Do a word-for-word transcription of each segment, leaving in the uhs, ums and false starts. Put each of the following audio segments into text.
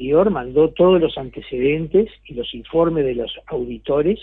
anterior mandó todos los antecedentes y los informes de los auditores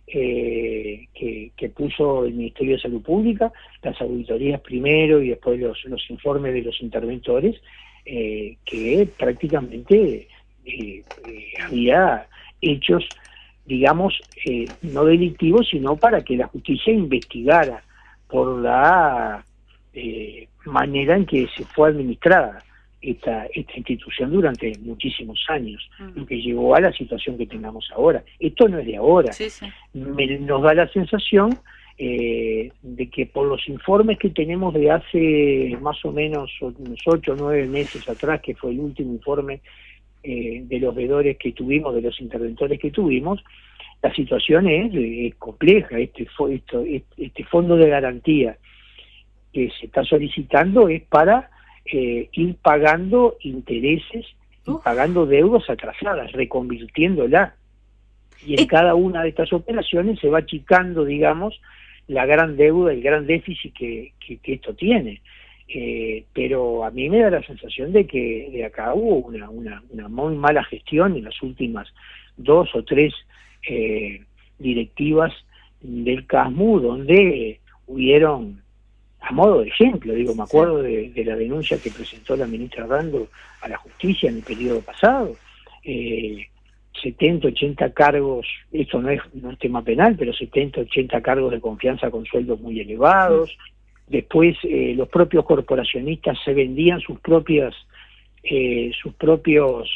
eh, que, que puso el Ministerio de Salud Pública, las auditorías primero y después los, los informes de los interventores, eh, que prácticamente eh, eh, había hechos, digamos, eh, no delictivos, sino para que la justicia investigara por la eh, manera en que se fue administrada esta, esta institución durante muchísimos años, lo que llevó a la situación que tengamos ahora. Esto no es de ahora. Sí, sí. Me, nos da la sensación eh, de que por los informes que tenemos de hace más o menos unos ocho o nueve meses atrás, que fue el último informe eh, de los veedores que tuvimos, de los interventores que tuvimos, la situación es, es compleja. Este, esto, este fondo de garantía que se está solicitando es para eh, ir pagando intereses y Uf. pagando deudas atrasadas, reconvirtiéndola. Y en Eh. cada una de estas operaciones se va achicando, digamos, la gran deuda, el gran déficit que, que, que esto tiene. Eh, pero a mí me da la sensación de que de acá hubo una, una, una muy mala gestión en las últimas dos o tres eh, directivas del CASMU, donde eh, hubieron, a modo de ejemplo, digo, me acuerdo de, de la denuncia que presentó la ministra Rando a la justicia en el periodo pasado, eh, setenta, ochenta cargos, esto no es, no es tema penal, pero setenta, ochenta cargos de confianza con sueldos muy elevados. Después eh, los propios corporacionistas se vendían sus propias eh, sus propios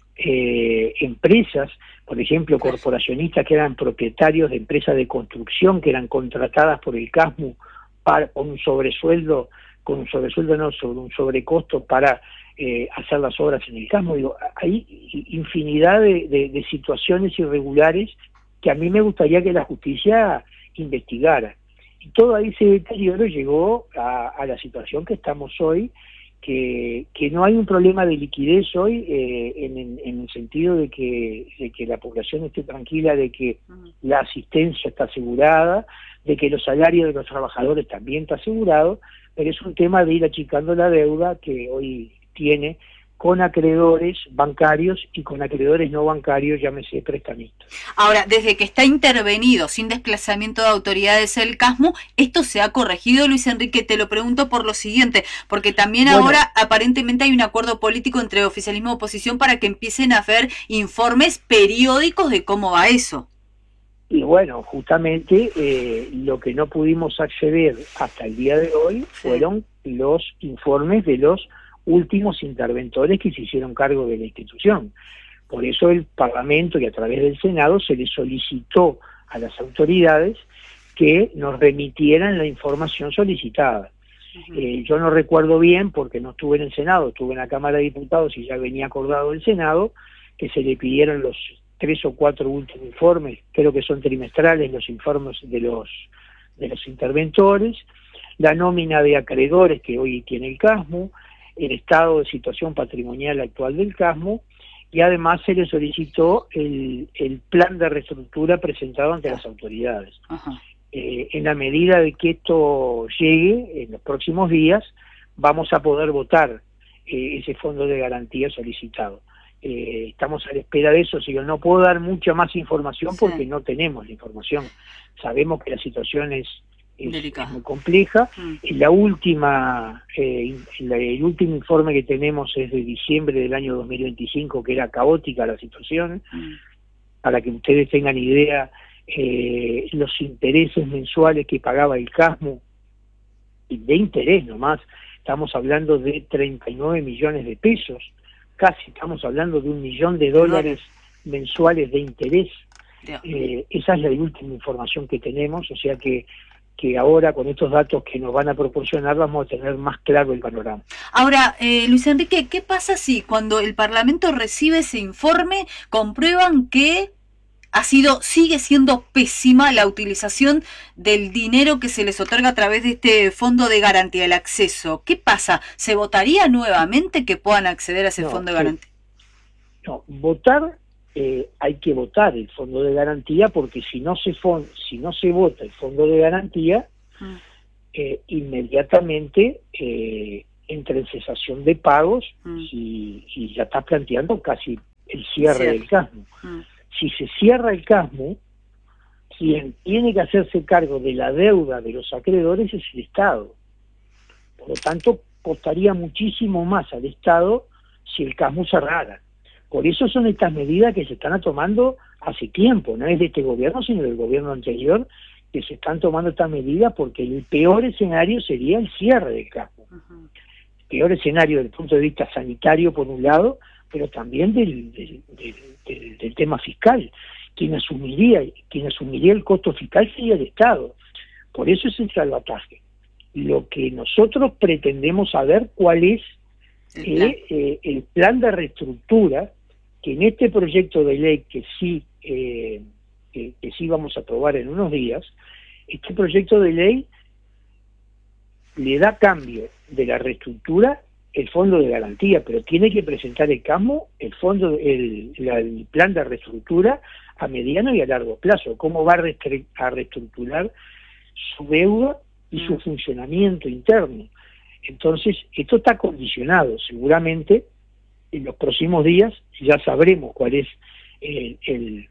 eh, empresas, por ejemplo, corporacionistas que eran propietarios de empresas de construcción que eran contratadas por el CASMU para, con un sobresueldo, con un sobresueldo no, sobre un sobrecosto para eh, hacer las obras en el CASMU. Digo, hay infinidad de, de, de situaciones irregulares que a mí me gustaría que la justicia investigara. Y todo ese deterioro llegó a, a la situación que estamos hoy, que, que no hay un problema de liquidez hoy, eh, en, en, en el sentido de que, de que la población esté tranquila, de que la asistencia está asegurada, de que los salarios de los trabajadores también está asegurado, pero es un tema de ir achicando la deuda que hoy tiene con acreedores bancarios y con acreedores no bancarios, llámese prestamistas. Ahora, desde que está intervenido sin desplazamiento de autoridades el CASMU, ¿esto se ha corregido, Luis Enrique? Te lo pregunto por lo siguiente, porque también bueno, ahora aparentemente hay un acuerdo político entre oficialismo y oposición para que empiecen a hacer informes periódicos de cómo va eso. Y bueno, justamente eh, lo que no pudimos acceder hasta el día de hoy fueron sí. los informes de los últimos interventores que se hicieron cargo de la institución. Por eso el Parlamento y a través del Senado se le solicitó a las autoridades que nos remitieran la información solicitada. Uh-huh. eh, yo no recuerdo bien, porque no estuve en el Senado, estuve en la Cámara de Diputados y ya venía acordado el Senado, que se le pidieron los tres o cuatro últimos informes, creo que son trimestrales los informes de los, de los interventores, la nómina de acreedores que hoy tiene el CASMU, el estado de situación patrimonial actual del CASMU, y además se le solicitó el, el plan de reestructura presentado ante las autoridades. Uh-huh. Eh, en la medida de que esto llegue, en los próximos días, vamos a poder votar eh, ese fondo de garantía solicitado. Eh, estamos a la espera de eso, si yo no puedo dar mucha más información sí. porque no tenemos la información. Sabemos que la situación es Es, es muy compleja. Mm. La última, eh, la, el último informe que tenemos es de diciembre del año dos mil veinticinco, que era caótica la situación. Mm. Para que ustedes tengan idea, eh, los intereses mensuales que pagaba el CASMU, de interés nomás, estamos hablando de treinta y nueve millones de pesos, casi estamos hablando de un millón de dólares no. mensuales de interés. Eh, esa es la última información que tenemos, o sea que que ahora con estos datos que nos van a proporcionar vamos a tener más claro el panorama. Ahora, eh, Luis Enrique, ¿qué pasa si cuando el Parlamento recibe ese informe comprueban que ha sido, sigue siendo pésima la utilización del dinero que se les otorga a través de este fondo de garantía del acceso? ¿Qué pasa? ¿Se votaría nuevamente que puedan acceder a ese no, fondo de garantía? No, votar... Eh, hay que votar el fondo de garantía, porque si no se fon si no se vota el fondo de garantía, mm. eh, inmediatamente eh, entra en cesación de pagos mm. y, y ya está planteando casi el cierre del CASMU. Mm. Si se cierra el CASMU, quien tiene que hacerse cargo de la deuda de los acreedores es el Estado. Por lo tanto, costaría muchísimo más al Estado si el CASMU cerrara. Por eso son estas medidas que se están tomando hace tiempo, no es de este gobierno, sino del gobierno anterior, que se están tomando estas medidas, porque el peor escenario sería el cierre del CASMU. Uh-huh. El peor escenario desde el punto de vista sanitario, por un lado, pero también del, del, del, del, del tema fiscal. Quien asumiría, quien asumiría el costo fiscal sería el Estado. Por eso es el salvataje. Lo que nosotros pretendemos saber cuál es el plan, eh, eh, el plan de reestructura, que en este proyecto de ley que sí, eh, que, que sí vamos a aprobar en unos días, este proyecto de ley le da cambio de la reestructura el fondo de garantía, pero tiene que presentar el CASMU, el fondo, el, la, el plan de reestructura a mediano y a largo plazo, cómo va a, restre, a reestructurar su deuda y su funcionamiento interno. Entonces, esto está condicionado. Seguramente en los próximos días ya sabremos cuál es el, el,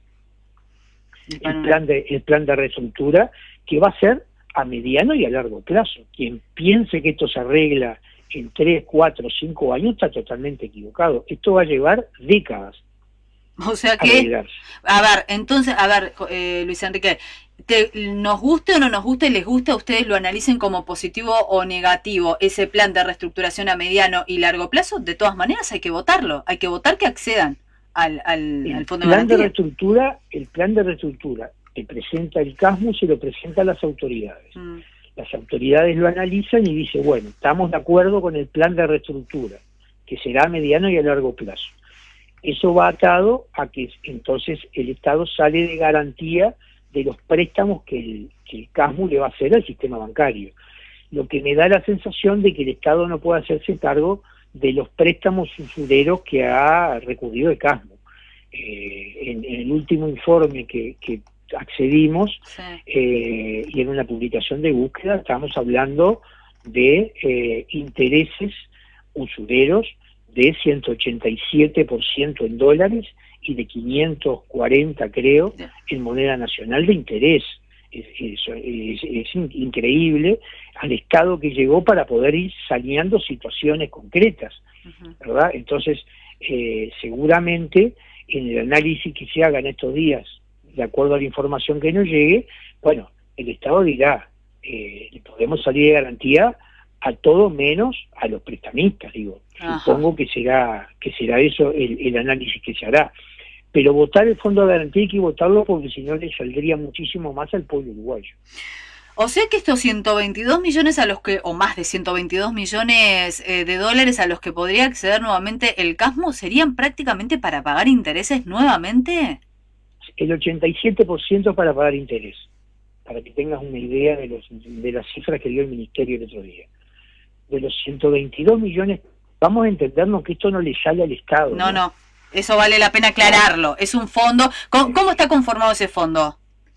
el, plan, de, el plan de reestructura, que va a ser a mediano y a largo plazo. Quien piense que esto se arregla en tres, cuatro, cinco años está totalmente equivocado. Esto va a llevar décadas. O sea que, a ver, entonces, a ver, eh, Luis Enrique, te, nos guste o no nos guste, les gusta, ustedes lo analicen como positivo o negativo, ese plan de reestructuración a mediano y largo plazo, de todas maneras hay que votarlo, hay que votar que accedan al, al, al fondo de garantía. De reestructura, el plan de reestructura que presenta el CASMU se lo presenta a las autoridades. Mm. Las autoridades lo analizan y dicen, bueno, estamos de acuerdo con el plan de reestructura, que será a mediano y a largo plazo. Eso va atado a que entonces el Estado sale de garantía de los préstamos que el, que el CASMU le va a hacer al sistema bancario. Lo que me da la sensación de que el Estado no puede hacerse cargo de los préstamos usureros que ha recurrido el CASMU. Eh, en, en el último informe que, que accedimos, sí. eh, y en una publicación de búsqueda, estamos hablando de eh, intereses usureros de ciento ochenta y siete por ciento en dólares y de quinientos cuarenta, creo, en moneda nacional de interés. Es, es, es, es increíble al estado que llegó para poder ir saneando situaciones concretas, uh-huh. ¿verdad? Entonces, eh, seguramente en el análisis que se haga en estos días, de acuerdo a la información que nos llegue, bueno, el Estado dirá, eh, podemos salir de garantía a todo menos a los prestamistas, digo. Ajá. Supongo que será que será eso el, el análisis que se hará. Pero votar el fondo de garantía hay que votarlo porque si no le saldría muchísimo más al pueblo uruguayo. O sea que estos ciento veintidós millones a los que, o más de ciento veintidós millones eh, de dólares a los que podría acceder nuevamente el CASMU, ¿serían prácticamente para pagar intereses nuevamente? El ochenta y siete por ciento para pagar interés, para que tengas una idea de, los, de las cifras que dio el Ministerio el otro día. De los ciento veintidós millones, vamos a entendernos que esto no le sale al Estado. No, no, no, eso vale la pena aclararlo. Es un fondo. ¿Cómo, cómo está conformado ese fondo?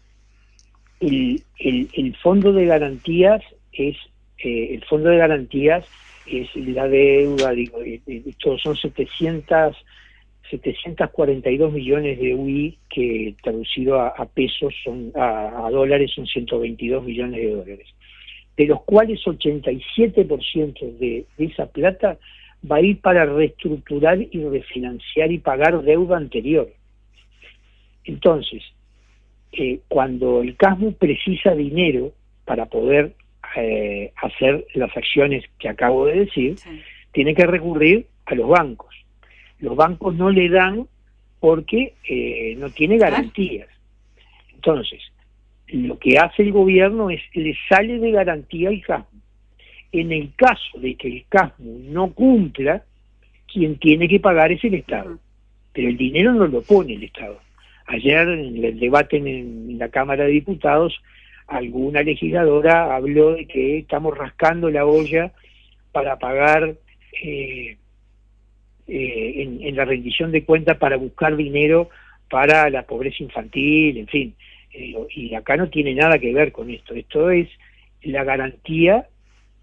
El, el, el fondo de garantías es eh, el fondo de garantías es la deuda, digo, estos son setecientos cuarenta y dos millones de U I que traducido a, a pesos son a, a dólares son ciento veintidós millones de dólares, de los cuales ochenta y siete por ciento de, de esa plata va a ir para reestructurar y refinanciar y pagar deuda anterior. Entonces, eh, cuando el CASMU precisa dinero para poder eh, hacer las acciones que acabo de decir, sí. tiene que recurrir a los bancos. Los bancos no le dan porque eh, no tiene garantías. Entonces, lo que hace el gobierno es le sale de garantía al CASMU. En el caso de que el CASMU no cumpla, quien tiene que pagar es el Estado. Uh-huh. Pero el dinero no lo pone el Estado. Ayer en el debate en la Cámara de Diputados, alguna legisladora habló de que estamos rascando la olla para pagar eh, eh, en, en la rendición de cuentas para buscar dinero para la pobreza infantil, en fin. Eh, y acá no tiene nada que ver con esto. Esto es la garantía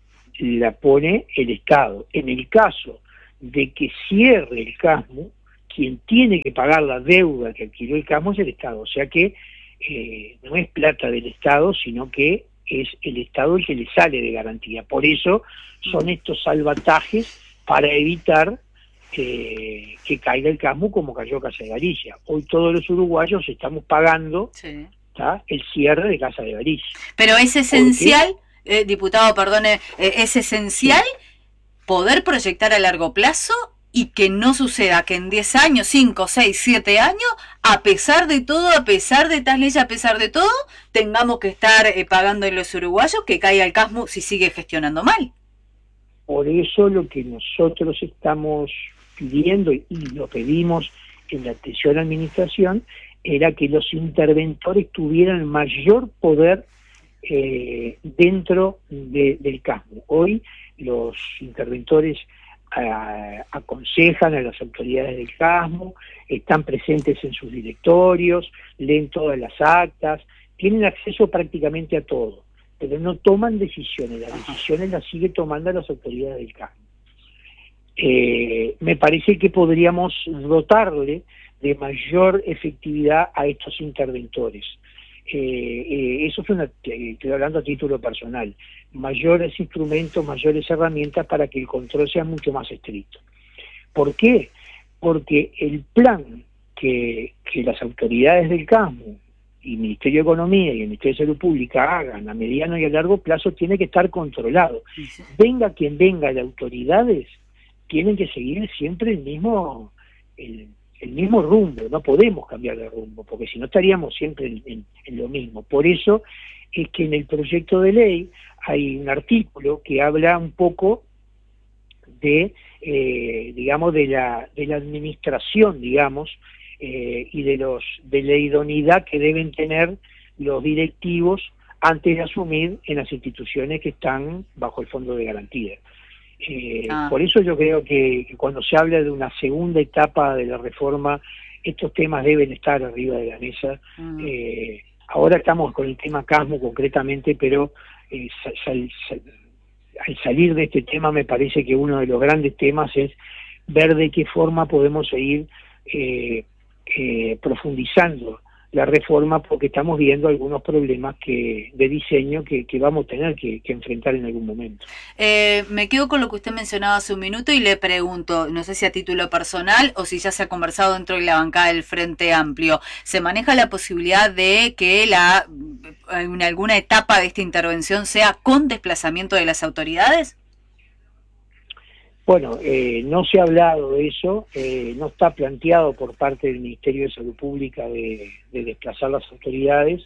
la pone el Estado. En el caso de que cierre el CASMU, quien tiene que pagar la deuda que adquirió el Casmo es el Estado, o sea que eh, no es plata del Estado, sino que es el Estado el que le sale de garantía. Por eso son estos salvatajes para evitar eh, que caiga el Casmo como cayó Casa de Galicia. Hoy todos los uruguayos estamos pagando sí. el cierre de Casa de Galicia. Pero es esencial, eh, diputado, perdone, eh, es esencial sí. poder proyectar a largo plazo y que no suceda que en diez años, cinco, seis, siete años, a pesar de todo, a pesar de tal ley, a pesar de todo, tengamos que estar eh, pagando en los uruguayos que caiga el Casmo si sigue gestionando mal. Por eso lo que nosotros estamos pidiendo, y lo pedimos en la anterior administración, era que los interventores tuvieran mayor poder eh, dentro de, del Casmo. Hoy los interventores A, aconsejan a las autoridades del Casmo, están presentes en sus directorios, leen todas las actas, tienen acceso prácticamente a todo, pero no toman decisiones, las decisiones las sigue tomando las autoridades del Casmo. Eh, me parece que podríamos dotarle de mayor efectividad a estos interventores. Eh, eh, eso es una, estoy hablando a título personal, mayores instrumentos, mayores herramientas para que el control sea mucho más estricto. ¿Por qué? Porque el plan que, que las autoridades del Casmo y el Ministerio de Economía y el Ministerio de Salud Pública hagan a mediano y a largo plazo tiene que estar controlado. Venga quien venga de autoridades, tienen que seguir siempre el mismo el, el mismo rumbo, no podemos cambiar de rumbo, porque si no estaríamos siempre en, en, en lo mismo. Por eso es que en el proyecto de ley hay un artículo que habla un poco de, eh, digamos, de la, de la administración, digamos, eh, y de los de la idoneidad que deben tener los directivos antes de asumir en las instituciones que están bajo el Fondo de Garantía. Eh, ah. Por eso yo creo que, que cuando se habla de una segunda etapa de la reforma, estos temas deben estar arriba de la mesa. Mm. Eh, ahora estamos con el tema Casmo concretamente, pero eh, sal, sal, al salir de este tema me parece que uno de los grandes temas es ver de qué forma podemos seguir eh, eh, profundizando la reforma, porque estamos viendo algunos problemas que de diseño que, que vamos a tener que, que enfrentar en algún momento. Eh, me quedo con lo que usted mencionaba hace un minuto y le pregunto, no sé si a título personal o si ya se ha conversado dentro de la bancada del Frente Amplio, ¿se maneja la posibilidad de que la en alguna etapa de esta intervención sea con desplazamiento de las autoridades? Bueno, eh, no se ha hablado de eso, eh, no está planteado por parte del Ministerio de Salud Pública de, de desplazar las autoridades.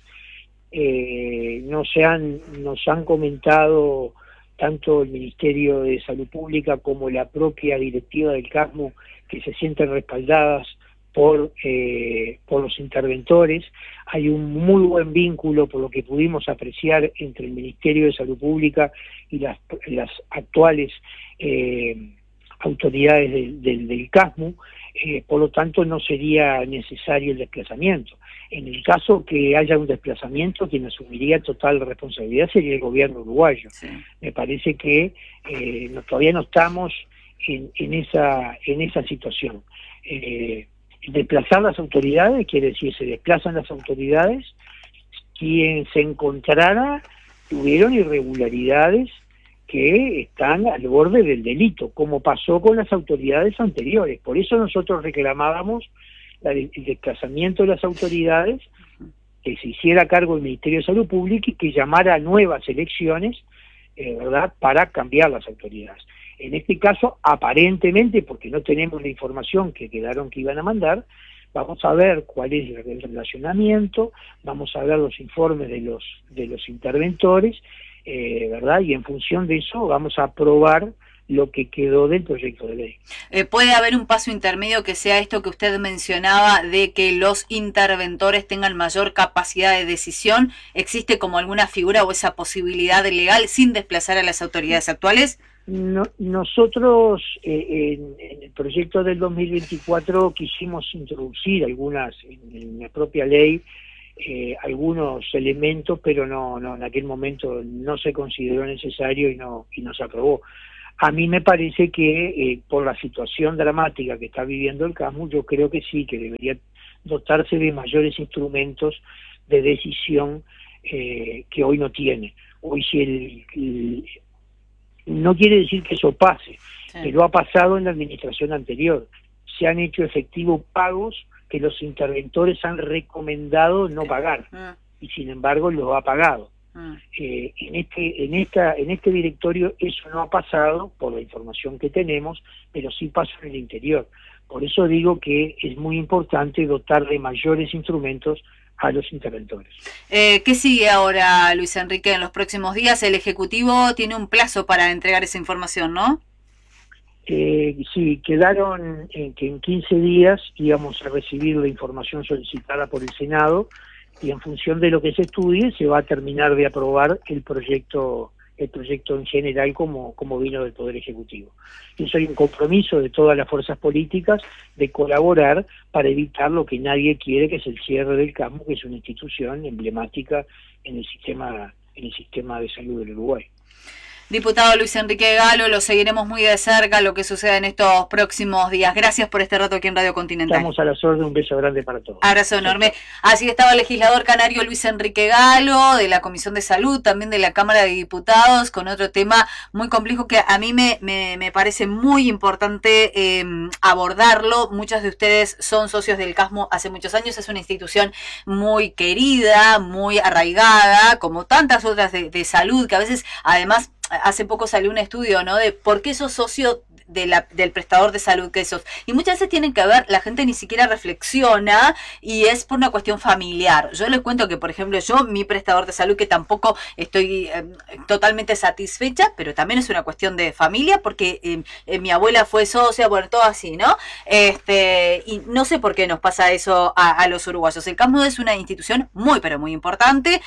Eh, no se han, nos han comentado tanto el Ministerio de Salud Pública como la propia directiva del Casmo que se sienten respaldadas por, eh, por los interventores. Hay un muy buen vínculo, por lo que pudimos apreciar, entre el Ministerio de Salud Pública y las, las actuales eh, autoridades del, del, del Casmo, eh, por lo tanto no sería necesario el desplazamiento. En el caso que haya un desplazamiento, quien asumiría total responsabilidad sería el gobierno uruguayo. Sí. Me parece que eh, no, todavía no estamos en, en, esa, en esa situación. Eh, desplazar las autoridades quiere decir se desplazan las autoridades quien se encontrara tuvieron irregularidades que están al borde del delito, como pasó con las autoridades anteriores. Por eso nosotros reclamábamos la, el desplazamiento de las autoridades, que se hiciera cargo del Ministerio de Salud Pública y que llamara a nuevas elecciones, eh, ¿verdad?, para cambiar las autoridades. En este caso, aparentemente, porque no tenemos la información que quedaron que iban a mandar, vamos a ver cuál es el relacionamiento, vamos a ver los informes de los, de los interventores, Eh, ¿verdad? Y en función de eso vamos a aprobar lo que quedó del proyecto de ley. Eh, ¿Puede haber un paso intermedio que sea esto que usted mencionaba, de que los interventores tengan mayor capacidad de decisión? ¿Existe como alguna figura o esa posibilidad legal sin desplazar a las autoridades actuales? No, nosotros eh, en, en el proyecto del dos mil veinticuatro quisimos introducir algunas, en, en la propia ley, Eh, algunos elementos, pero no, no, en aquel momento no se consideró necesario y no, y no se aprobó. A mí me parece que eh, por la situación dramática que está viviendo el CASMU, yo creo que sí, que debería dotarse de mayores instrumentos de decisión eh, que hoy no tiene. Hoy si el, el, no quiere decir que eso pase, sí, pero ha pasado en la administración anterior. Se han hecho efectivos pagos que los interventores han recomendado no pagar, y sin embargo los ha pagado. Eh, en este en esta en este directorio eso no ha pasado por la información que tenemos, pero sí pasa en el interior. Por eso digo que es muy importante dotar de mayores instrumentos a los interventores. Eh, ¿Qué sigue ahora, Luis Enrique, en los próximos días? El Ejecutivo tiene un plazo para entregar esa información, ¿no? Eh, sí, quedaron en que en quince días íbamos a recibir la información solicitada por el Senado, y en función de lo que se estudie se va a terminar de aprobar el proyecto el proyecto en general como, como vino del Poder Ejecutivo. Y eso hay un compromiso de todas las fuerzas políticas de colaborar para evitar lo que nadie quiere, que es el cierre del CASMU, que es una institución emblemática en el sistema en el sistema de salud del Uruguay. Diputado Luis Enrique Galo, lo seguiremos muy de cerca lo que suceda en estos próximos días. Gracias por este rato aquí en Radio Continental. Estamos a las órdenes, un beso grande para todos. Abrazo enorme. Así estaba el legislador canario Luis Enrique Galo, de la Comisión de Salud, también de la Cámara de Diputados, con otro tema muy complejo que a mí me, me, me parece muy importante eh, abordarlo. Muchos de ustedes son socios del CASMU hace muchos años, es una institución muy querida, muy arraigada, como tantas otras de, de salud, que a veces además... Hace poco salió un estudio, ¿no?, de por qué sos socio de la, del prestador de salud que sos. Y muchas veces tienen que ver, la gente ni siquiera reflexiona y es por una cuestión familiar. Yo les cuento que, por ejemplo, yo, mi prestador de salud, que tampoco estoy eh, totalmente satisfecha, pero también es una cuestión de familia, porque eh, eh, mi abuela fue socia, bueno, todo así, ¿no? Este, y no sé por qué nos pasa eso a, a los uruguayos. El CASMU es una institución muy, pero muy importante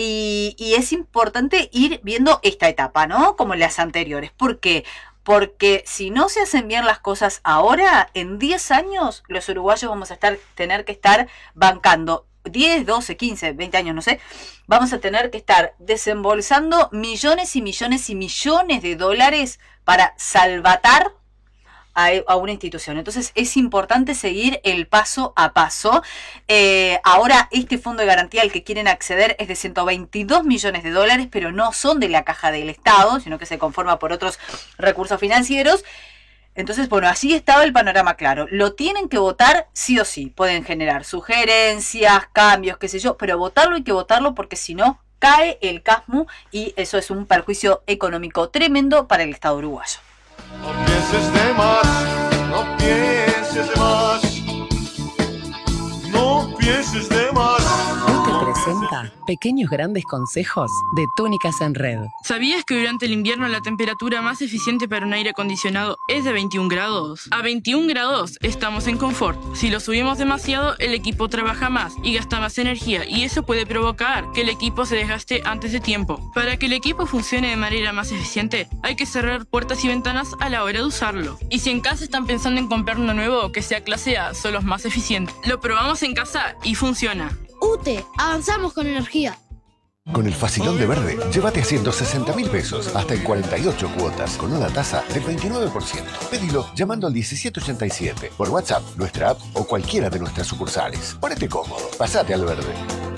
y, y es importante ir viendo esta etapa, ¿no?, como las anteriores. ¿Por qué? Porque si no se hacen bien las cosas ahora, en diez años los uruguayos vamos a estar tener que estar bancando diez, doce, quince, veinte años, no sé, vamos a tener que estar desembolsando millones y millones y millones de dólares para salvatar a, a una institución. Entonces es importante seguir el paso a paso. Eh, ahora este fondo de garantía al que quieren acceder es de ciento veintidós millones de dólares, pero no son de la caja del Estado, sino que se conforma por otros recursos financieros. Entonces, bueno, así estaba el panorama claro. Lo tienen que votar sí o sí. Pueden generar sugerencias, cambios, qué sé yo, pero votarlo hay que votarlo porque si no, cae el CASMU y eso es un perjuicio económico tremendo para el Estado uruguayo. No pienses de más, no pienses de más, no pienses de más. Hoy te presenta Pequeños Grandes Consejos de Túnicas en Red. ¿Sabías que durante el invierno la temperatura más eficiente para un aire acondicionado es de veintiún grados? A veintiún grados estamos en confort. Si lo subimos demasiado, el equipo trabaja más y gasta más energía y eso puede provocar que el equipo se desgaste antes de tiempo. Para que el equipo funcione de manera más eficiente, hay que cerrar puertas y ventanas a la hora de usarlo. Y si en casa están pensando en comprar uno nuevo que sea clase A, son los más eficientes. Lo probamos en casa y funciona. U T E, avanzamos con energía. Con el Facilón de Verde, llévate a ciento sesenta mil pesos, hasta en cuarenta y ocho cuotas, con una tasa del veintinueve por ciento. Pedilo llamando al diecisiete ochenta y siete, por WhatsApp, nuestra app o cualquiera de nuestras sucursales. Ponete cómodo, pasate al verde.